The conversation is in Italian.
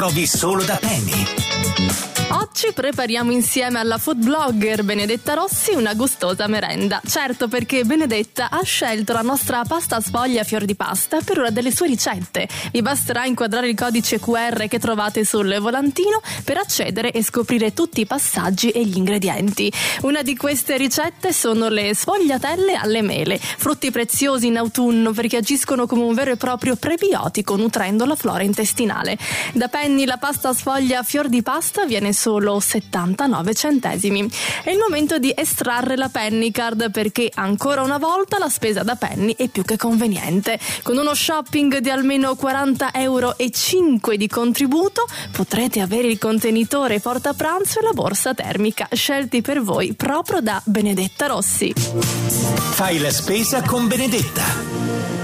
trovi solo da Penny. Oggi prepariamo insieme alla food blogger Benedetta Rossi una gustosa merenda. Certo, perché Benedetta ha scelto la nostra pasta sfoglia fior di pasta per una delle sue ricette. Vi basterà inquadrare il codice QR che trovate sul volantino per accedere e scoprire tutti i passaggi e gli ingredienti. Una di queste ricette sono le sfogliatelle alle mele, frutti preziosi in autunno perché agiscono come un vero e proprio prebiotico nutrendo la flora intestinale. Da Penny la pasta sfoglia fior di pasta viene solo 79 centesimi. È il momento di estrarre la Penny Card perché ancora una volta la spesa da Penny è più che conveniente. Con uno shopping di almeno 40 euro e 5 di contributo potrete avere il contenitore portapranzo e la borsa termica scelti per voi proprio da Benedetta Rossi. Fai la spesa con Benedetta.